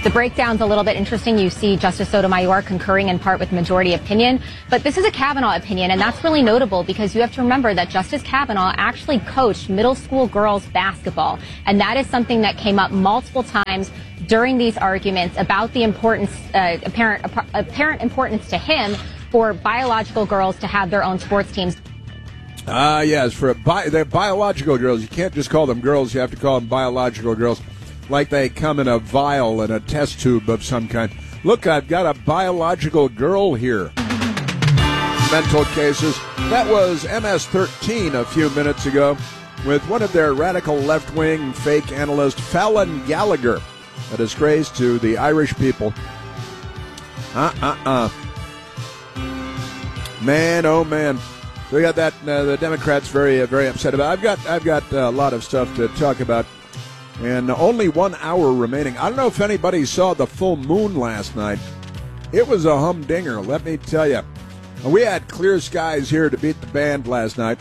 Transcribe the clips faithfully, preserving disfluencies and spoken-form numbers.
The breakdown's a little bit interesting. You see Justice Sotomayor concurring in part with majority opinion, but this is a Kavanaugh opinion, and that's really notable because you have to remember that Justice Kavanaugh actually coached middle school girls basketball, and that is something that came up multiple times during these arguments about the importance, uh, apparent, apparent importance to him for biological girls to have their own sports teams. Ah, uh, yes, for bi- they're biological girls. You can't just call them girls. You have to call them biological girls, like they come in a vial and a test tube of some kind. Look, I've got a biological girl here. Mental cases. That was M S thirteen a few minutes ago with one of their radical left-wing fake analysts, Fallon Gallagher, a disgrace to the Irish people. Uh-uh-uh. Man, oh man. We got that. Uh, the Democrats very, uh, very upset about. I've got, I've got uh, a lot of stuff to talk about, and only one hour remaining. I don't know if anybody saw the full moon last night. It was a humdinger, let me tell you. We had clear skies here to beat the band last night,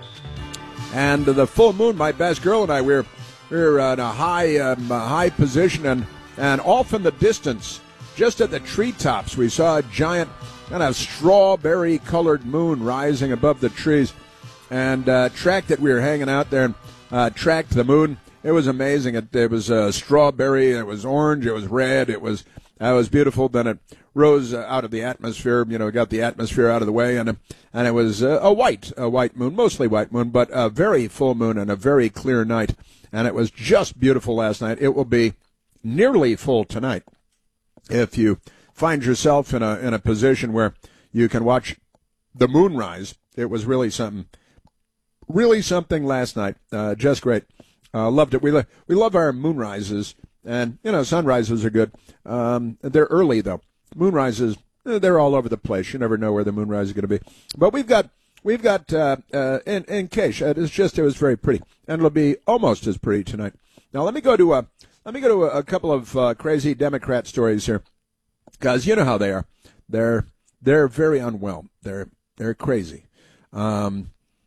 and the full moon. My best girl and I, we were, we were in a high, um, a high position, and and off in the distance, just at the treetops, we saw a giant, kind of strawberry-colored moon rising above the trees, and uh, tracked it. We were hanging out there and uh, tracked the moon. It was amazing. It, it was uh, strawberry. It was orange. It was red. It was uh, it was beautiful. Then it rose uh, out of the atmosphere. You know, got the atmosphere out of the way, and uh, and it was uh, a white, a white moon, mostly white moon, but a very full moon and a very clear night. And it was just beautiful last night. It will be nearly full tonight if you find yourself in a in a position where you can watch the moon rise. It was really something, really something last night. Uh, just great. Uh, loved it. We lo- we love our moon rises, and you know sunrises are good. Um, they're early though. Moon rises, eh, they're all over the place. You never know where the moonrise is going to be. But we've got we've got uh, uh, in in case it's just it was very pretty, and it'll be almost as pretty tonight. Now let me go to a let me go to a, a couple of uh, crazy Democrat stories here. Because you know how they are. They're they're very unwell. They're they're crazy, um,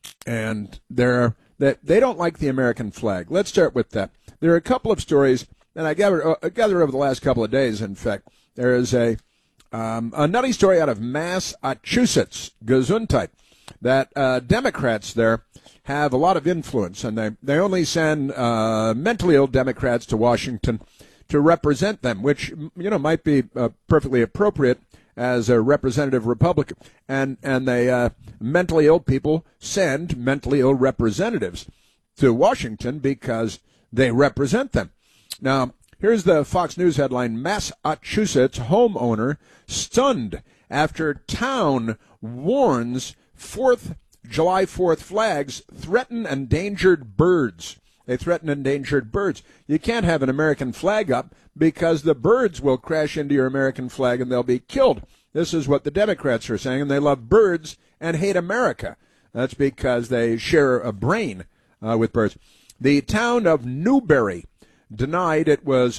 and they're they, they don't like the American flag. Let's start with that. There are a couple of stories, and I gathered uh, gathered over the last couple of days. In fact, there is a um, a nutty story out of Massachusetts, Gesundheit, that uh, Democrats there have a lot of influence, and they they only send uh, mentally ill Democrats to Washington to represent them, which, you know, might be uh, perfectly appropriate as a representative Republican. And, and they, uh, mentally ill people send mentally ill representatives to Washington because they represent them. Now, here's the Fox News headline: Massachusetts homeowner stunned after town warns fourth July fourth flags threaten endangered birds. They threaten endangered birds. You can't have an American flag up because the birds will crash into your American flag and they'll be killed. This is what the Democrats are saying, and they love birds and hate America. That's because they share a brain uh, with birds. The town of Newbury denied it was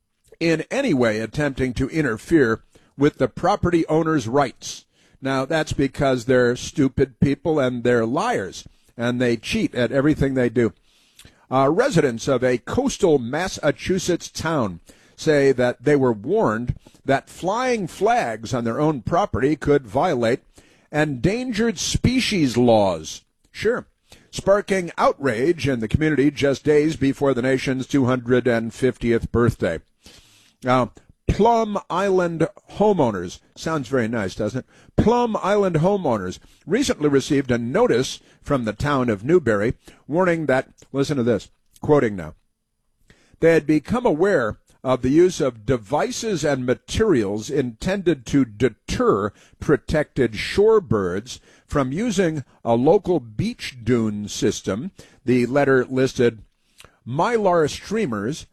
in any way attempting to interfere with the property owner's rights. Now, that's because they're stupid people and they're liars, and they cheat at everything they do. Uh, residents of a coastal Massachusetts town say that they were warned that flying flags on their own property could violate endangered species laws. Sure. Sparking outrage in the community just days before the nation's two hundred fiftieth birthday. Now, Plum Island homeowners, sounds very nice, doesn't it? Plum Island homeowners recently received a notice from the town of Newbury warning that, listen to this, quoting now, they had become aware of the use of devices and materials intended to deter protected shorebirds from using a local beach dune system. The letter listed mylar streamers,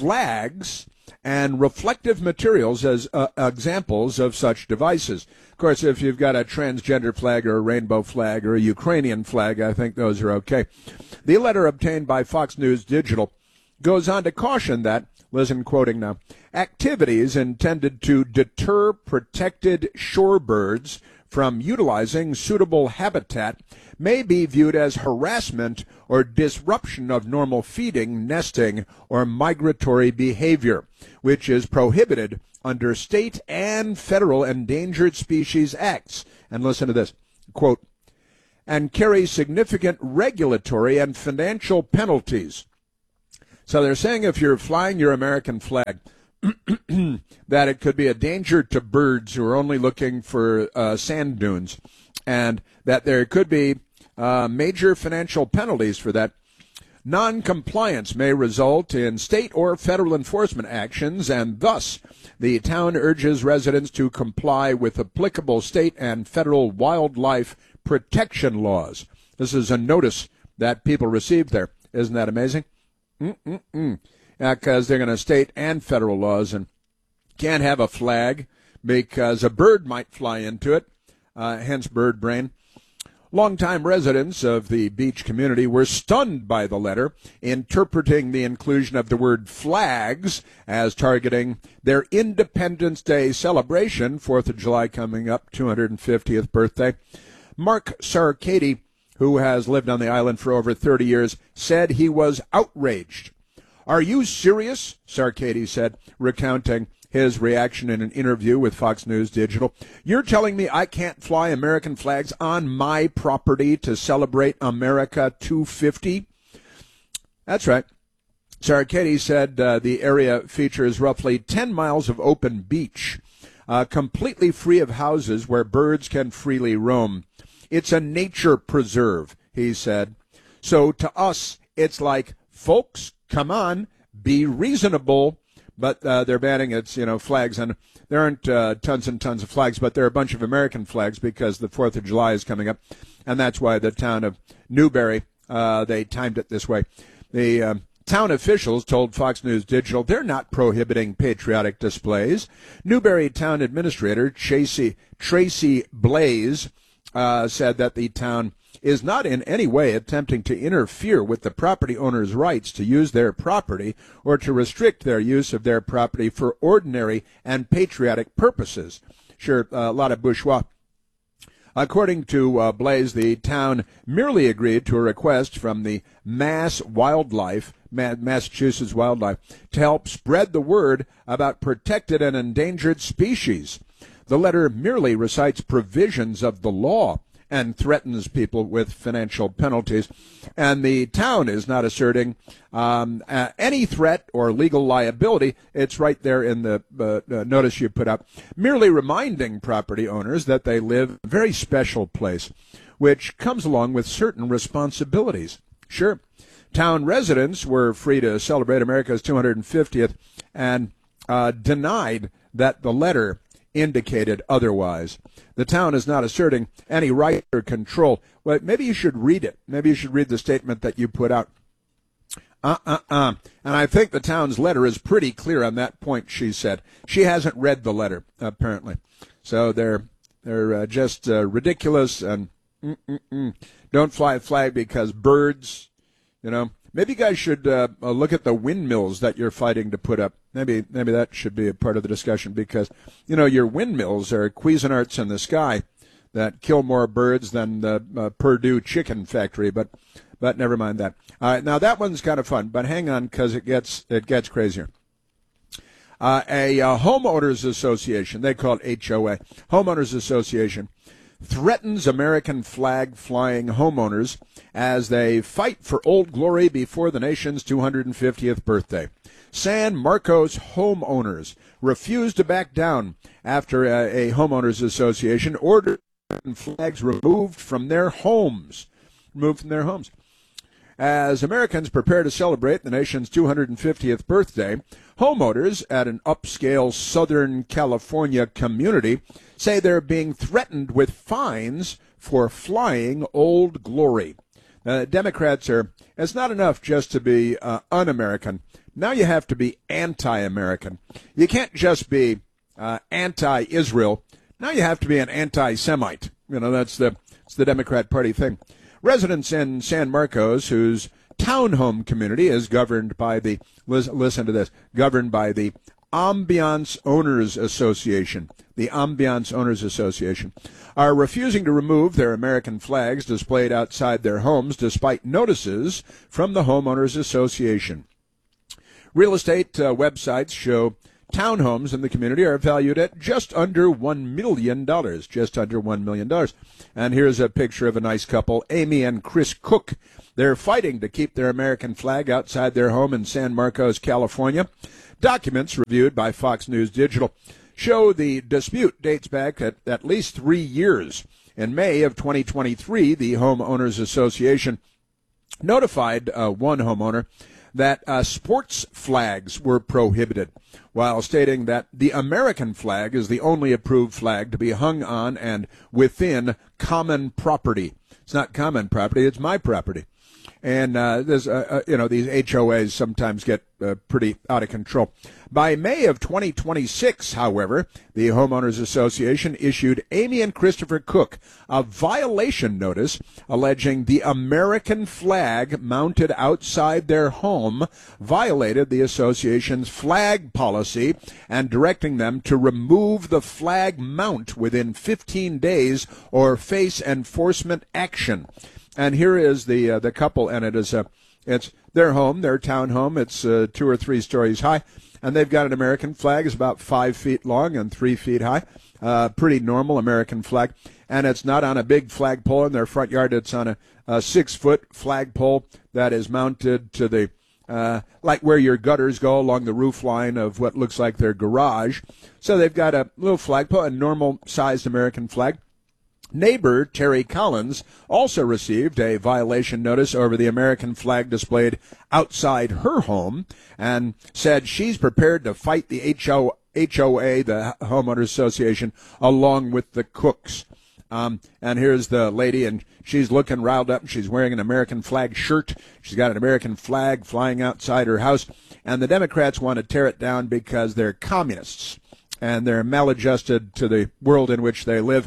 flags, and reflective materials as uh, examples of such devices. Of course, if you've got a transgender flag or a rainbow flag or a Ukrainian flag, I think those are okay. The letter obtained by Fox News Digital goes on to caution that, listen, quoting now, activities intended to deter protected shorebirds from utilizing suitable habitat may be viewed as harassment or disruption of normal feeding, nesting, or migratory behavior, which is prohibited under state and federal Endangered Species Acts. And listen to this, quote, and carry significant regulatory and financial penalties. So they're saying if you're flying your American flag, that it could be a danger to birds who are only looking for uh, sand dunes, and that there could be uh, major financial penalties for that. Non-compliance may result in state or federal enforcement actions, and thus the town urges residents to comply with applicable state and federal wildlife protection laws. This is a notice that people received there. Isn't that amazing? Mm-mm-mm. Because they're going to state and federal laws, and can't have a flag because a bird might fly into it, uh, hence bird brain. Longtime residents of the beach community were stunned by the letter, interpreting the inclusion of the word flags as targeting their Independence Day celebration, fourth of July coming up, two hundred fiftieth birthday. Mark Sarkady, who has lived on the island for over thirty years, said he was outraged. Are you serious? Sarkady said, recounting his reaction in an interview with Fox News Digital. You're telling me I can't fly American flags on my property to celebrate America two fifty? That's right. Sarkady said uh, the area features roughly ten miles of open beach, uh, completely free of houses where birds can freely roam. It's a nature preserve, he said. So to us, it's like, folks, come on, be reasonable. But uh, they're banning its, you know, flags, and there aren't uh, tons and tons of flags, but there are a bunch of American flags because the fourth of July is coming up, and that's why the town of Newberry, uh, they timed it this way. The uh, town officials told Fox News Digital they're not prohibiting patriotic displays. Newberry town administrator Tracy, Tracy Blaze uh, said that the town is not in any way attempting to interfere with the property owner's rights to use their property or to restrict their use of their property for ordinary and patriotic purposes. Sure, a lot of bourgeois. According to uh, Blaze, the town merely agreed to a request from the Mass Wildlife, Ma- Massachusetts Wildlife, to help spread the word about protected and endangered species. The letter merely recites provisions of the law and threatens people with financial penalties. And the town is not asserting um, uh, any threat or legal liability. It's right there in the uh, uh, notice you put up, merely reminding property owners that they live in a very special place, which comes along with certain responsibilities. Sure, town residents were free to celebrate America's two hundred fiftieth and uh, denied that the letter indicated otherwise. The town is not asserting any right or control. Well, maybe you should read it. Maybe you should read the statement that you put out. Uh-uh-uh. And I think the town's letter is pretty clear on that point, she said. She hasn't read the letter, apparently. So they're they're uh, just uh, ridiculous and mm-mm-mm. Don't fly a flag because birds, you know. Maybe you guys should uh, look at the windmills that you're fighting to put up. Maybe maybe that should be a part of the discussion because, you know, your windmills are Cuisinarts in the sky that kill more birds than the uh, Purdue chicken factory. But but never mind that. All right, now that one's kind of fun, but hang on because it gets it gets crazier. Uh, a uh, homeowners association, they call it H O A, homeowners association, threatens American flag flying homeowners as they fight for Old Glory before the nation's two hundred fiftieth birthday. San Marcos homeowners refused to back down after a, a homeowners association ordered flags removed from their homes. Removed from their homes. As Americans prepare to celebrate the nation's two hundred fiftieth birthday, homeowners at an upscale Southern California community say they're being threatened with fines for flying Old Glory. Uh, Democrats are, it's not enough just to be uh, un-American. Now you have to be anti-American. You can't just be uh, anti-Israel. Now you have to be an anti-Semite. You know, that's the, that's the Democrat Party thing. Residents in San Marcos, whose townhome community is governed by the, listen to this, governed by the Ambiance Owners Association. The Ambiance Owners Association are refusing to remove their American flags displayed outside their homes despite notices from the Homeowners Association. Real estate uh, websites show townhomes in the community are valued at just under one million dollars, just under one million dollars. And here's a picture of a nice couple, Amy and Chris Cook. They're fighting to keep their American flag outside their home in San Marcos, California. Documents reviewed by Fox News Digital show the dispute dates back at at least three years. In May of twenty twenty-three, the Homeowners Association notified uh, one homeowner that uh, sports flags were prohibited, while stating that the American flag is the only approved flag to be hung on and within common property. It's not common property, it's my property. And uh, there's, uh, uh, you know, these H O As sometimes get uh, pretty out of control. By May of twenty twenty-six, however, the Homeowners Association issued Amy and Christopher Cook a violation notice alleging the American flag mounted outside their home violated the association's flag policy and directing them to remove the flag mount within fifteen days or face enforcement action. And here is the uh, the couple, and it is a, it's their home, their townhome. It's uh, two or three stories high, and they've got an American flag. It's about five feet long and three feet high. Uh, pretty normal American flag, and it's not on a big flagpole in their front yard. It's on a, a six-foot flagpole that is mounted to the uh, like where your gutters go along the roof line of what looks like their garage. So they've got a little flagpole, a normal-sized American flag. Neighbor Terry Collins also received a violation notice over the American flag displayed outside her home and said she's prepared to fight the H O A, the Homeowners Association, along with the Cooks. Um, and here's the lady, and she's looking riled up. She's wearing an American flag shirt. She's got an American flag flying outside her house. And the Democrats want to tear it down because they're communists and they're maladjusted to the world in which they live.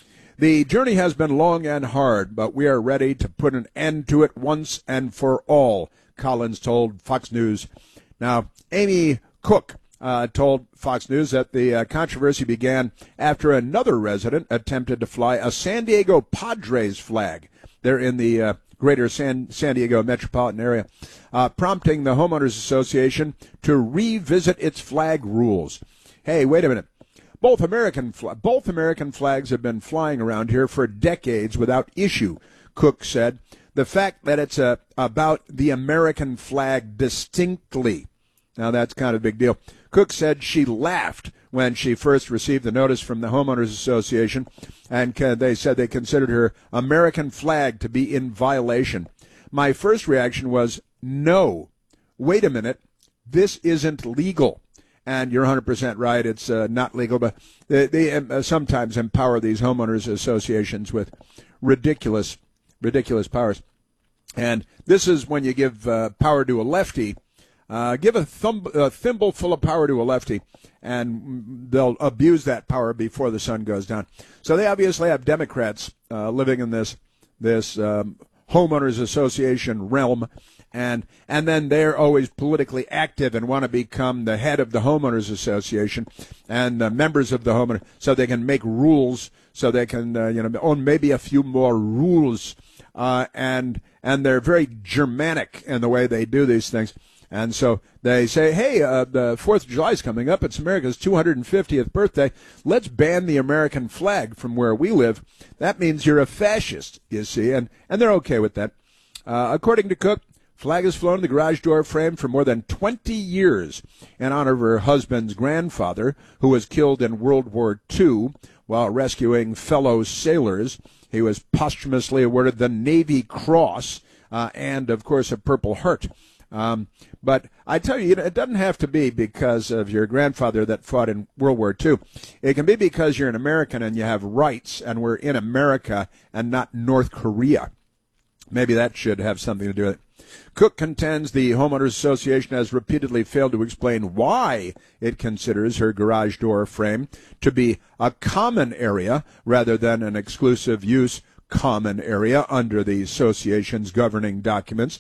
The journey has been long and hard, but we are ready to put an end to it once and for all, Collins told Fox News. Now, Amy Cook uh, told Fox News that the uh, controversy began after another resident attempted to fly a San Diego Padres flag. They're in the uh, greater San, San Diego metropolitan area, uh, prompting the Homeowners Association to revisit its flag rules. Hey, wait a minute. Both American both American flags have been flying around here for decades without issue, Cook said. The fact that it's a, about the American flag distinctly. Now, that's kind of a big deal. Cook said she laughed when she first received the notice from the Homeowners Association, and they said they considered her American flag to be in violation. My first reaction was, no, wait a minute, this isn't legal. And you're one hundred percent right, it's uh, not legal, but they, they uh, sometimes empower these homeowners associations with ridiculous, ridiculous powers. And this is when you give uh, power to a lefty, uh, give a, thumb, a thimble full of power to a lefty, and they'll abuse that power before the sun goes down. So they obviously have Democrats uh, living in this, this um, homeowners association realm. And and then they're always politically active and want to become the head of the homeowners association and uh, members of the homeowner, so they can make rules, so they can uh, you know own maybe a few more rules. Uh, and and they're very Germanic in the way they do these things. And so they say, hey, uh, the fourth of July is coming up. It's America's two hundred fiftieth birthday. Let's ban the American flag from where we live. That means you're a fascist, you see, and, and they're okay with that. Uh, according to Cook, flag has flown in the garage door frame for more than twenty years in honor of her husband's grandfather, who was killed in World War Two while rescuing fellow sailors. He was posthumously awarded the Navy Cross uh, and, of course, a Purple Heart. Um, but I tell you, it doesn't have to be because of your grandfather that fought in World War Two. It can be because you're an American and you have rights, and we're in America and not North Korea. Maybe that should have something to do with it. Cook contends the Homeowners Association has repeatedly failed to explain why it considers her garage door frame to be a common area rather than an exclusive use common area under the association's governing documents.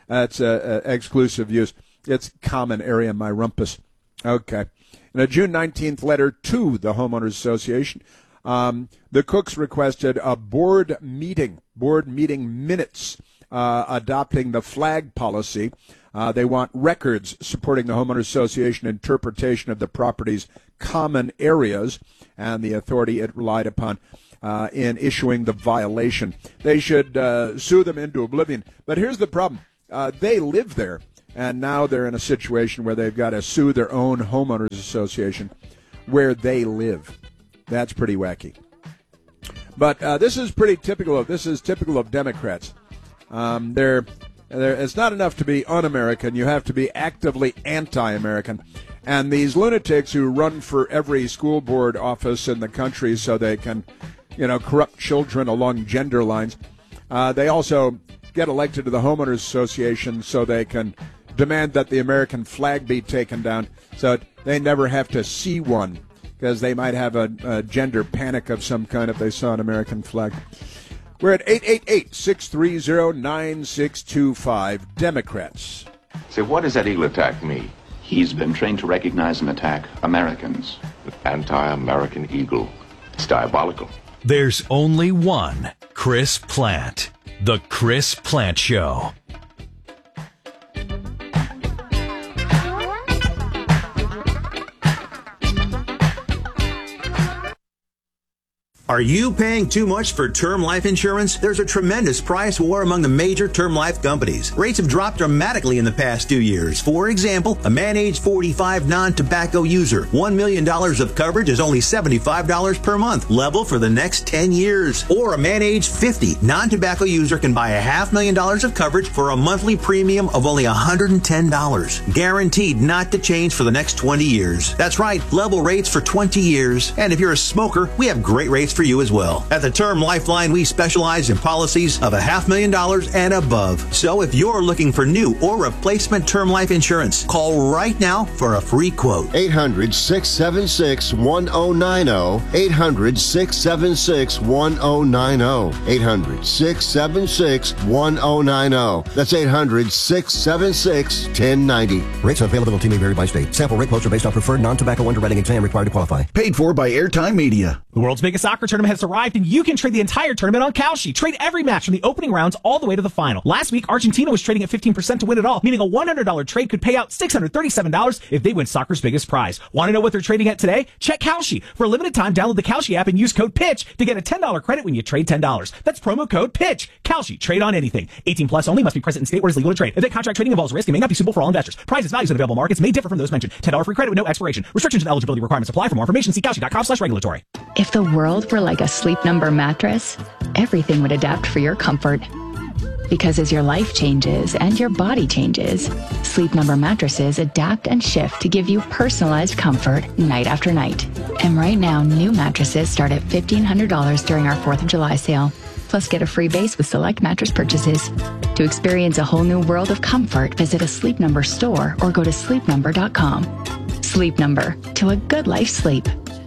That's uh, uh, exclusive use. It's common area, my rumpus. Okay. In a June nineteenth letter to the Homeowners Association, um, the Cooks requested a board meeting, board meeting minutes uh, adopting the flag policy. Uh, they want records supporting the Homeowners Association interpretation of the property's common areas and the authority it relied upon uh, in issuing the violation. They should uh, sue them into oblivion. But here's the problem. Uh, they live there. And now they're in a situation where they've got to sue their own homeowners association where they live. That's pretty wacky. But uh, this is pretty typical of this is typical of Democrats. Um, they're, they're it's not enough to be un-American. You have to be actively anti-American. And these lunatics who run for every school board office in the country so they can, you know, corrupt children along gender lines. Uh, they also get elected to the homeowners association so they can demand that the American flag be taken down so they never have to see one because they might have a, a gender panic of some kind if they saw an American flag. We're at eight eight eight, six three zero, nine six two five. Democrats. So what does that eagle attack mean? He's been trained to recognize and attack Americans. An anti-American eagle. It's diabolical. There's only one Chris Plante. The Chris Plante Show. Are you paying too much for term life insurance? There's a tremendous price war among the major term life companies. Rates have dropped dramatically in the past two years. For example, a man age forty-five non-tobacco user, one million dollars of coverage is only seventy-five dollars per month, level for the next ten years. Or a man age fifty non-tobacco user can buy a half million dollars of coverage for a monthly premium of only one hundred ten dollars. Guaranteed not to change for the next twenty years. That's right, level rates for twenty years. And if you're a smoker, we have great rates for you as well. At the Term Lifeline, we specialize in policies of a half million dollars and above. So if you're looking for new or replacement term life insurance, call right now for a free quote. eight hundred, six seven six, one oh nine oh. eight hundred, six seven six, one oh nine oh. eight hundred, six seven six, one oh nine oh. That's eight hundred, six seven six, one oh nine oh. Rates and availability may vary by state. Sample rate quotes are based on preferred non-tobacco underwriting exam required to qualify. Paid for by Airtime Media. The world's biggest soccer tournament has arrived, and you can trade the entire tournament on Kalshi. Trade every match from the opening rounds all the way to the final. Last week, Argentina was trading at fifteen percent to win it all, meaning a one hundred dollars trade could pay out six hundred thirty-seven dollars if they win soccer's biggest prize. Want to know what they're trading at today? Check Kalshi. For a limited time, download the Kalshi app and use code PITCH to get a ten dollars credit when you trade ten dollars. That's promo code PITCH. Kalshi. Trade on anything. eighteen plus only. Must be present in state where it's legal to trade. If that contract trading involves risk, it may not be suitable for all investors. Prizes, values, and available markets may differ from those mentioned. ten dollars free credit with no expiration. Restrictions and eligibility requirements apply. For more information, see Kalshi.com slash regulatory. If the world were like a Sleep Number mattress, everything would adapt for your comfort. Because as your life changes and your body changes, Sleep Number mattresses adapt and shift to give you personalized comfort night after night. And right now, new mattresses start at fifteen hundred dollars during our fourth of July sale. Plus, get a free base with select mattress purchases. To experience a whole new world of comfort, visit a Sleep Number store or go to sleep number dot com. Sleep Number, to a good life sleep.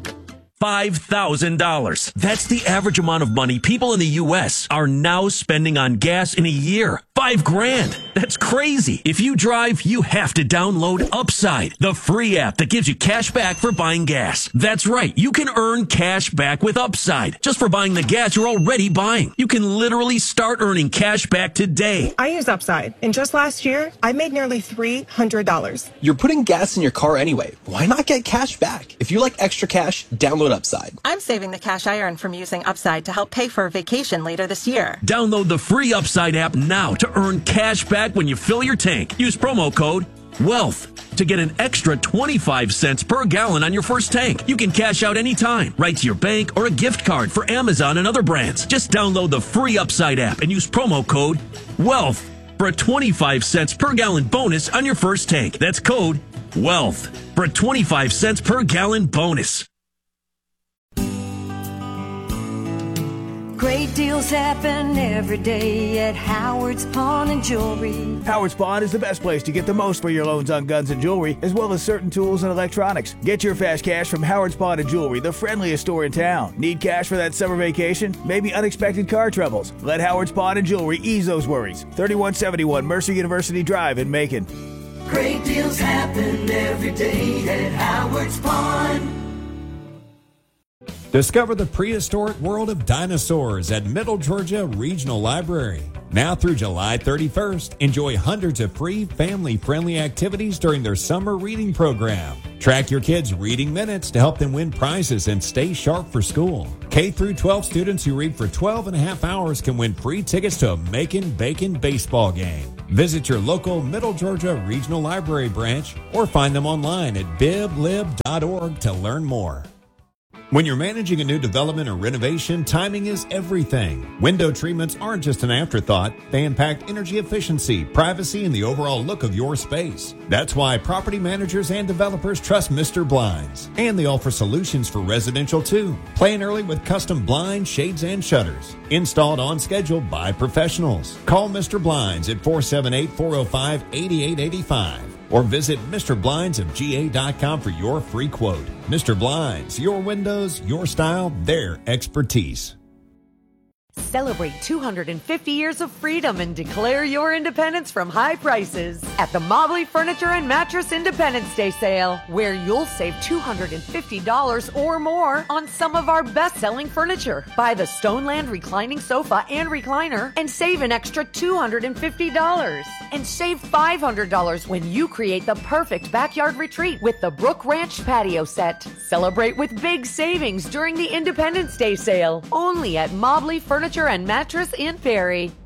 five thousand dollars. That's the average amount of money people in the U S are now spending on gas in a year. Five grand. That's crazy. If you drive, you have to download Upside, the free app that gives you cash back for buying gas. That's right. You can earn cash back with Upside just for buying the gas you're already buying. You can literally start earning cash back today. I use Upside, and just last year, I made nearly three hundred dollars. You're putting gas in your car anyway. Why not get cash back? If you like extra cash, download Upside. I'm saving the cash I earn from using Upside to help pay for a vacation later this year. Download the free Upside app now to earn cash back when you fill your tank. Use promo code WEALTH to get an extra twenty-five cents per gallon on your first tank. You can cash out anytime, right to your bank or a gift card for Amazon and other brands. Just download the free Upside app and use promo code WEALTH for a twenty-five cents per gallon bonus on your first tank. That's code WEALTH for a twenty-five cents per gallon bonus. Great deals happen every day at Howard's Pawn and Jewelry. Howard's Pawn is the best place to get the most for your loans on guns and jewelry, as well as certain tools and electronics. Get your fast cash from Howard's Pawn and Jewelry, the friendliest store in town. Need cash for that summer vacation? Maybe unexpected car troubles? Let Howard's Pawn and Jewelry ease those worries. thirty-one seventy-one Mercer University Drive in Macon. Great deals happen every day at Howard's Pawn. Discover the prehistoric world of dinosaurs at Middle Georgia Regional Library. Now through July thirty-first, enjoy hundreds of free family-friendly activities during their summer reading program. Track your kids' reading minutes to help them win prizes and stay sharp for school. K through twelve students who read for twelve and a half hours can win free tickets to a Macon Bacon baseball game. Visit your local Middle Georgia Regional Library branch or find them online at bib lib dot org to learn more. When you're managing a new development or renovation, timing is everything. Window treatments aren't just an afterthought. They impact energy efficiency, privacy, and the overall look of your space. That's why property managers and developers trust Mister Blinds. And they offer solutions for residential too. Plan early with custom blinds, shades, and shutters. Installed on schedule by professionals. Call Mister Blinds at four seven eight, four oh five, eight eight eight five. Or visit Mister Blinds of G A dot com for your free quote. Mister Blinds, your windows, your style, their expertise. Celebrate two hundred fifty years of freedom and declare your independence from high prices at the Mobley Furniture and Mattress Independence Day sale, where you'll save two hundred fifty dollars or more on some of our best-selling furniture. Buy the Stoneland reclining sofa and recliner and save an extra two hundred fifty dollars. And save five hundred dollars when you create the perfect backyard retreat with the Brook Ranch patio set. Celebrate with big savings during the Independence Day sale, only at Mobley Furniture and Mattress in Perry.